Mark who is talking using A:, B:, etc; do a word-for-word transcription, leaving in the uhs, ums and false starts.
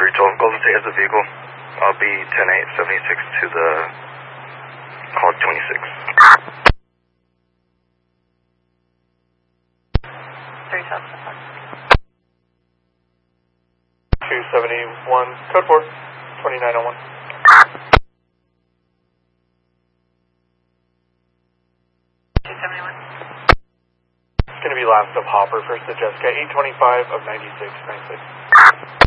A: three twelve, Golden State has a vehicle. I'll be ten eight seventy-six to the call twenty-six.
B: three seven.
C: two seventy-one, code four, twenty-nine oh one.
B: two seventy-one.
C: It's going to be last of Hopper, first to Jessica, eight twenty-five of ninety-six ninety-six.